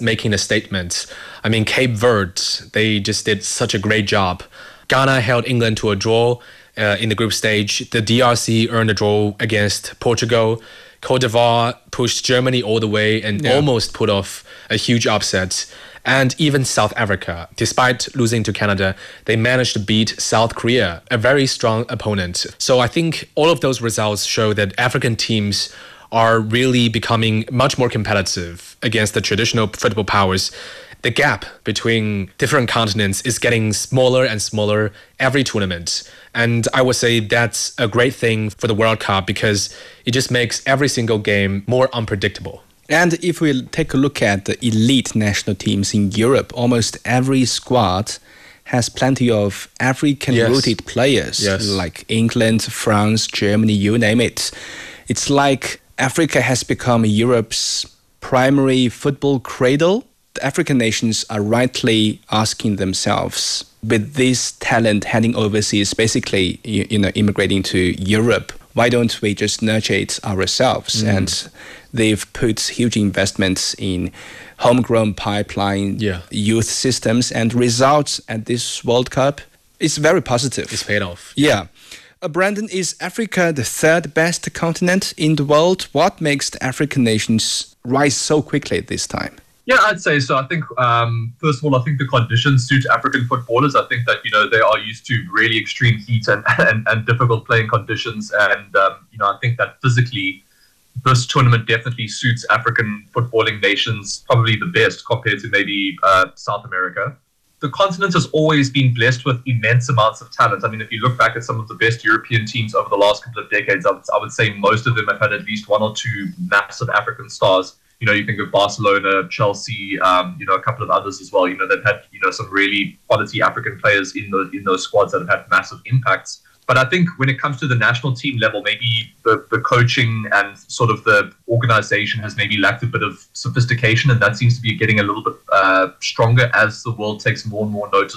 making a statement. I mean, Cape Verde, they just did such a great job. Ghana held England to a draw in the group stage. The DRC earned a draw against Portugal. Cote d'Ivoire pushed Germany all the way and almost put off a huge upset. And even South Africa, despite losing to Canada, they managed to beat South Korea, a very strong opponent. So I think all of those results show that African teams are really becoming much more competitive against the traditional football powers. The gap between different continents is getting smaller and smaller every tournament. And I would say that's a great thing for the World Cup because it just makes every single game more unpredictable. And if we take a look at the elite national teams in Europe, almost every squad has plenty of African-rooted players, like England, France, Germany, you name it. It's like Africa has become Europe's primary football cradle. The African nations are rightly asking themselves, with this talent heading overseas, basically, immigrating to Europe, why don't we just nurture it ourselves? And they've put huge investments in homegrown pipeline, youth systems, and results at this World Cup. It's very positive. It's paid off. Yeah. Brandon, is Africa the third best continent in the world? What makes the African nations rise so quickly this time? Yeah, I'd say so. I think, first of all, I think the conditions suit African footballers. I think that, they are used to really extreme heat and difficult playing conditions. And, I think that physically, this tournament definitely suits African footballing nations probably the best compared to maybe South America. The continent has always been blessed with immense amounts of talent. I mean, if you look back at some of the best European teams over the last couple of decades, I would say most of them have had at least one or two massive African stars. You think of Barcelona, Chelsea, a couple of others as well. They've had, some really quality African players in those squads that have had massive impacts. But I think when it comes to the national team level, maybe the coaching and sort of the organization has maybe lacked a bit of sophistication, and that seems to be getting a little bit stronger as the world takes more and more notice